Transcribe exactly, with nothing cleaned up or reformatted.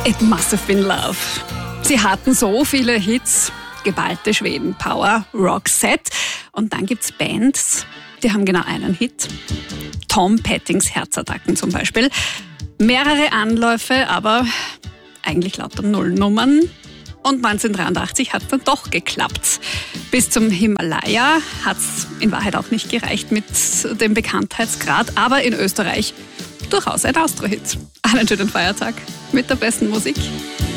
It must have been love. Sie hatten so viele Hits, geballte Schweden-Power, Roxette. Und dann gibt's Bands, die haben genau einen Hit. Tom Pettings Herzattacken zum Beispiel. Mehrere Anläufe, aber eigentlich lauter Nullnummern. Und neunzehnhundertdreiundachtzig hat es dann doch geklappt. Bis zum Himalaya hat es in Wahrheit auch nicht gereicht mit dem Bekanntheitsgrad, aber in Österreich durchaus ein Austro-Hit. Einen schönen Feiertag mit der besten Musik.